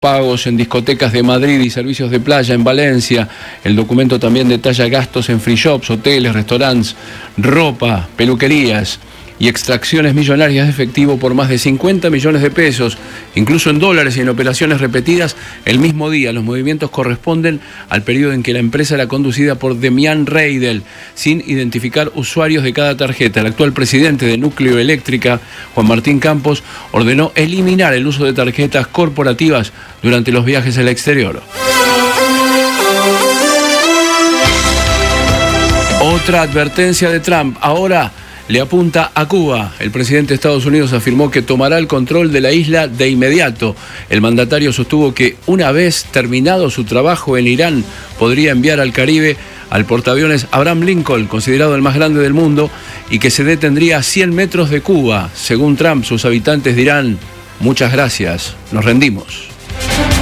pagos en discotecas de Madrid y servicios de playa en Valencia. El documento también detalla gastos en free shops, hoteles, restaurantes, ropa, peluquerías y extracciones millonarias de efectivo por más de 50 millones de pesos, incluso en dólares y en operaciones repetidas el mismo día. Los movimientos corresponden al periodo en que la empresa era conducida por Demián Reidel, sin identificar usuarios de cada tarjeta. El actual presidente de Núcleo Eléctrica, Juan Martín Campos, ordenó eliminar el uso de tarjetas corporativas durante los viajes al exterior. Otra advertencia de Trump, ahora le apunta a Cuba. El presidente de Estados Unidos afirmó que tomará el control de la isla de inmediato. El mandatario sostuvo que una vez terminado su trabajo en Irán, podría enviar al Caribe al portaaviones Abraham Lincoln, considerado el más grande del mundo, y que se detendría a 100 metros de Cuba. Según Trump, sus habitantes dirán: muchas gracias, nos rendimos.